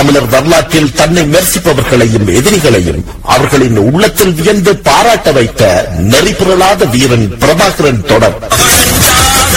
தமிழர் வரலாற்றில் தன்னை விமர்சிப்பவர்களையும் எதிரிகளையும் அவர்களின் உள்ளத்தில் வியந்து பாராட்ட வைத்த நெறிபுரளாத வீரன் பிரபாகரன் தொடர்.